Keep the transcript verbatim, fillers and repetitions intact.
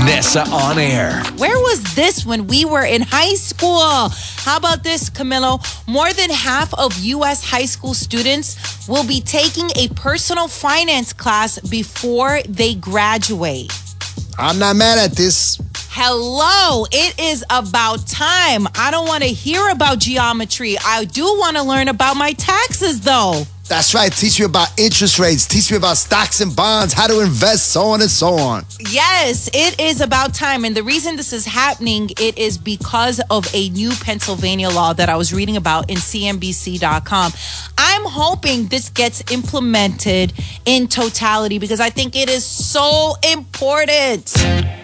Nessa on air. Where was this when we were in high school? How about this, Camilo? More than half of U S high school students will be taking a personal finance class before they graduate. I'm not mad at this. Hello, it is about time. I don't want to hear about geometry. I do want to learn about my taxes, though. That's right. Teach me about interest rates. Teach me about stocks and bonds, how to invest, so on and so on. Yes, it is about time. And the reason this is happening, it is because of a new Pennsylvania law that I was reading about in C N B C dot com. I'm hoping this gets implemented in totality because I think it is so important.